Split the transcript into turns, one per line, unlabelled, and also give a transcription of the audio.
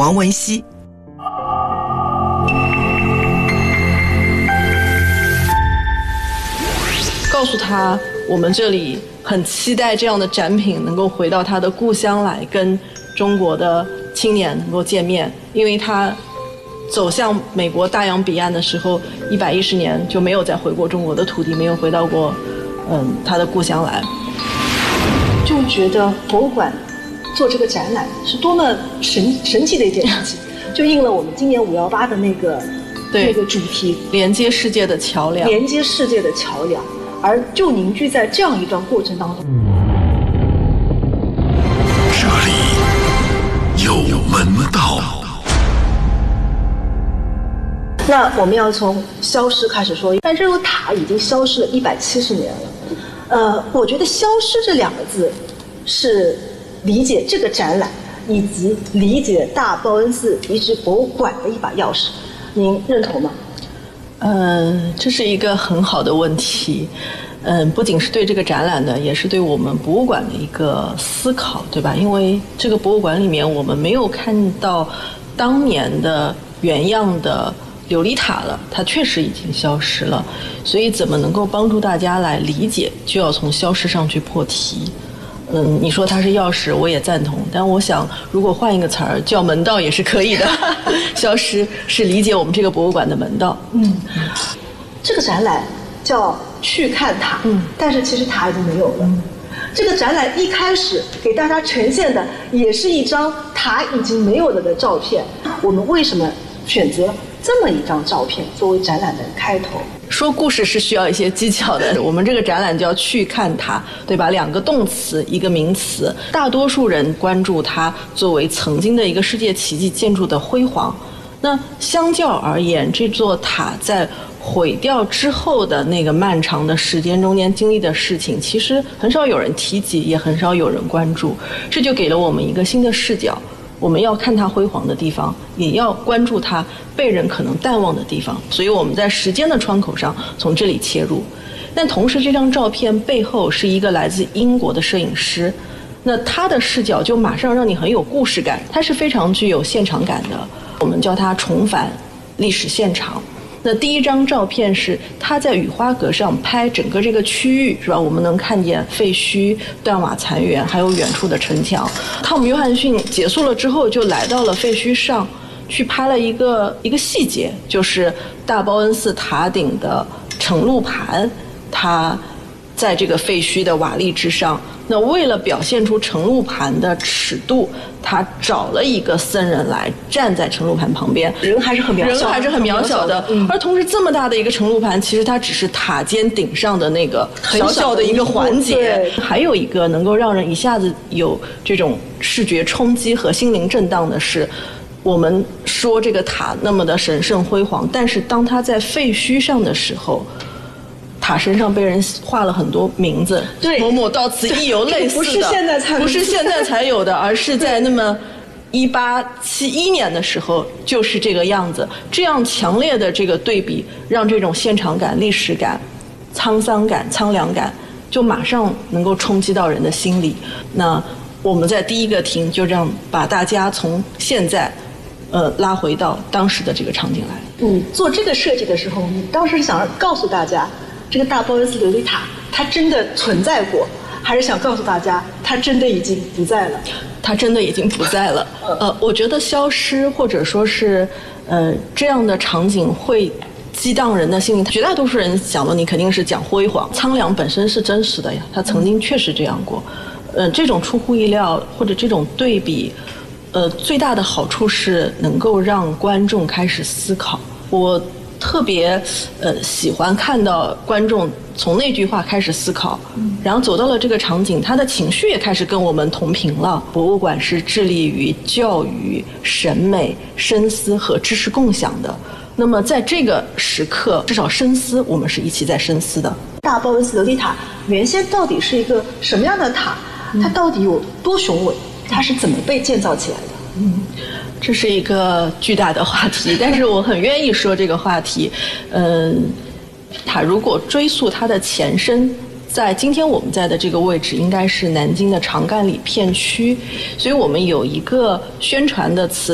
王文熙。
告诉他，我们这里很期待这样的展品能够回到他的故乡来，跟中国的青年能够见面。因为他走向美国大洋彼岸的时候，110年就没有再回过中国的土地，没有回到过他的故乡来。
就觉得博物馆做这个展览是多么神奇的一件事情，就应了我们今年518的那个主题，
连接世界的桥梁，
连接世界的桥梁。而就凝聚在这样一段过程当中，
这里有门道。
那我们要从消失开始说，但这座塔已经消失了170年了。我觉得消失这2个字是理解这个展览以及理解大报恩寺遗址博物馆的一把钥匙，您认同吗？
这是一个很好的问题。不仅是对这个展览的，也是对我们博物馆的一个思考，对吧？因为这个博物馆里面我们没有看到当年的原样的琉璃塔了，它确实已经消失了。所以怎么能够帮助大家来理解，就要从消失上去破题。你说它是钥匙，我也赞同，但我想如果换一个词儿叫门道也是可以的。消失是理解我们这个博物馆的门道。
这个展览叫去看塔，但是其实塔已经没有了。这个展览一开始给大家呈现的也是一张塔已经没有了的照片。我们为什么选择这么一张照片作为展览的开头？
说故事是需要一些技巧的。我们这个展览叫去看塔，对吧？2个动词，一个名词。大多数人关注它作为曾经的一个世界奇迹建筑的辉煌。那相较而言，这座塔在毁掉之后的那个漫长的时间中间经历的事情，其实很少有人提及，也很少有人关注。这就给了我们一个新的视角。我们要看它辉煌的地方，也要关注它被人可能淡忘的地方。所以我们在时间的窗口上从这里切入。但同时这张照片背后是一个来自英国的摄影师，那他的视角就马上让你很有故事感，它是非常具有现场感的。我们叫它重返历史现场。那第一张照片是他在雨花阁上拍整个这个区域，是吧？我们能看见废墟、断瓦残垣，还有远处的城墙。汤姆·约翰逊结束了之后，就来到了废墟上，去拍了一个细节，就是大报恩寺塔顶的盛露盘，它在这个废墟的瓦砾之上。那为了表现出盛露盘的尺度，他找了一个僧人来站在盛露盘旁边，
人还是很渺小的。
而同时这么大的一个盛露盘，其实它只是塔尖顶上的那个小小的一个环节。还有一个能够让人一下子有这种视觉冲击和心灵震荡的是，我们说这个塔那么的神圣辉煌，但是当它在废墟上的时候，塔身上被人画了很多名字，
对，
某某到此一游类似的，
不是现在
才有的，而是在那么1871年的时候就是这个样子。这样强烈的这个对比，让这种现场感、历史感、沧桑感、苍凉感就马上能够冲击到人的心里。那我们在第一个厅就这样把大家从现在拉回到当时的这个场景来。
做这个设计的时候，你当时想告诉大家这个大报恩寺琉璃塔它真的存在过，还是想告诉大家它真的已经不在了？
它真的已经不在了。我觉得消失或者说是这样的场景会激荡人的心灵。绝大多数人想到你肯定是讲辉煌，苍凉本身是真实的呀，它曾经确实这样过。这种出乎意料或者这种对比，最大的好处是能够让观众开始思考。我特别喜欢看到观众从那句话开始思考，然后走到了这个场景，他的情绪也开始跟我们同频了。博物馆是致力于教育、审美、深思和知识共享的。那么在这个时刻，至少深思，我们是一起在深思的。
大报恩寺琉璃塔原先到底是一个什么样的塔？它到底有多雄伟？它是怎么被建造起来的？
这是一个巨大的话题，但是我很愿意说这个话题。它如果追溯它的前身，在今天我们在的这个位置，应该是南京的长干里片区，所以我们有一个宣传的词